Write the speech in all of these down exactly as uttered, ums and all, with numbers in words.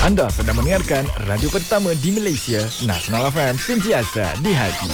Anda sedang mendengarkan radio pertama di Malaysia, Nasional F M, sentiasa di hati.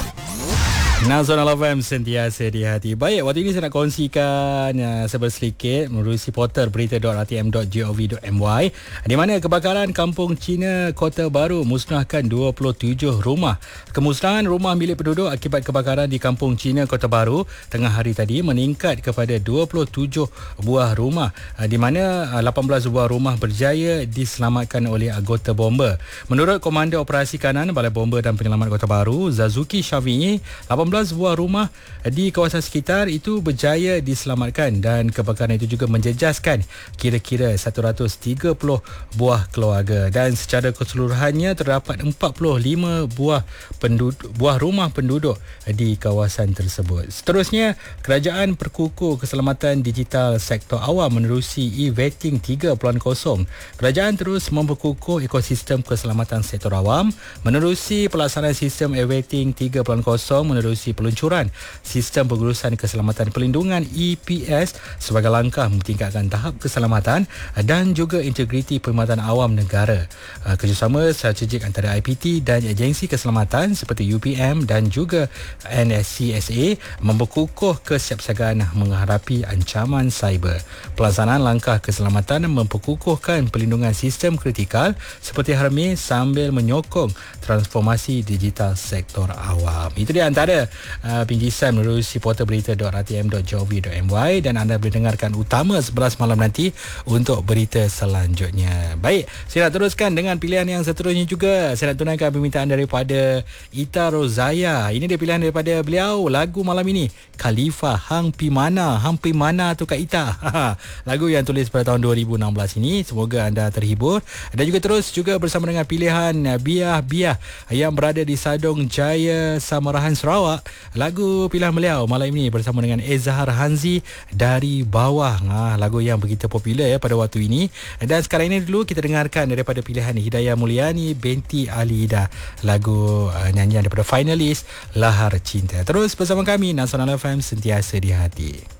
Nasional F M, sentiasa di hati. Baik, waktu ini saya nak kongsikan uh, sebersedikit menerusi portal berita dot r t m dot gov dot m y, di mana kebakaran kampung Cina Kota Baru musnahkan dua puluh tujuh rumah. Kemusnahan rumah milik penduduk akibat kebakaran di kampung Cina Kota Baru tengah hari tadi meningkat kepada dua puluh tujuh buah rumah, uh, di mana uh, lapan belas buah rumah berjaya diselamatkan oleh anggota bomba. Menurut Komander Operasi Kanan Balai Bomba dan Penyelamat Kota Baru, Zazuki Syafi'i, lapan belas buah rumah di kawasan sekitar itu berjaya diselamatkan dan kebakaran itu juga menjejaskan kira-kira seratus tiga puluh buah keluarga, dan secara keseluruhannya terdapat empat puluh lima buah penduduk, buah rumah penduduk di kawasan tersebut. Seterusnya, kerajaan perkukuh keselamatan digital sektor awam menerusi e-vetting tiga titik kosong. Kerajaan terus memperkukuh ekosistem keselamatan sektor awam menerusi pelaksanaan sistem e-vetting tiga titik kosong menerusi peluncuran sistem pengurusan keselamatan perlindungan E P S sebagai langkah meningkatkan tahap keselamatan dan juga integriti perkhidmatan awam negara. Kerjasama strategik antara I P T dan agensi keselamatan seperti U P M dan juga N S C S A memperkukuh kesiapsiagaan menghadapi ancaman cyber. Pelaksanaan langkah keselamatan memperkukuhkan perlindungan sistem kritikal seperti Hermes sambil menyokong transformasi digital sektor awam. Itu dia antara uh, pinggisan menerusi portal berita dot r t m dot gov dot m y, dan anda boleh dengarkan utama sebelas malam nanti untuk berita selanjutnya. Baik, saya nak teruskan dengan pilihan yang seterusnya juga. Saya nak tunaikan permintaan daripada Ita Rozaya. Ini dia pilihan daripada beliau, lagu malam ini Khalifa Hang Pi Mana. Hang Pi Mana tu Kak Ita. Lagu yang tulis pada tahun dua ribu enam belas ini. Semoga anda terhibur. Dan juga terus juga bersama dengan pilihan Biah Biah yang berada di Sadong Jaya, Samarahan, Sarawak. Lagu pilihan beliau malam ini bersama dengan Ezhar Hanzi, Dari Bawah. Ah, lagu yang begitu popular ya pada waktu ini. Dan sekarang ini dulu kita dengarkan daripada pilihan Hidayah Mulyani binti Ali Ida, lagu uh, nyanyian daripada finalis Lahar Cinta. Terus bersama kami, Nasional F M, sentiasa di hati.